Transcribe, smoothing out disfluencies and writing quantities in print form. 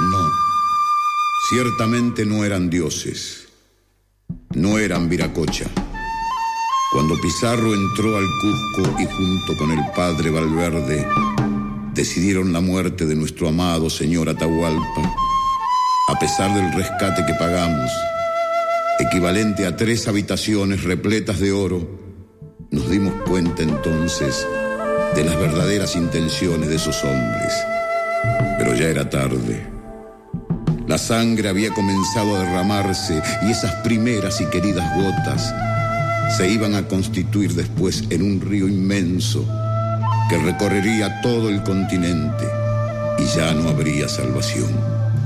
No, ciertamente no eran dioses, no eran Viracocha. Cuando Pizarro entró al Cusco y junto con el padre Valverde decidieron la muerte de nuestro amado señor Atahualpa, a pesar del rescate que pagamos, equivalente a 3 habitaciones repletas de oro, nos dimos cuenta entonces de las verdaderas intenciones de esos hombres. Pero ya era tarde. La sangre había comenzado a derramarse y esas primeras y queridas gotas se iban a constituir después en un río inmenso que recorrería todo el continente y ya no habría salvación.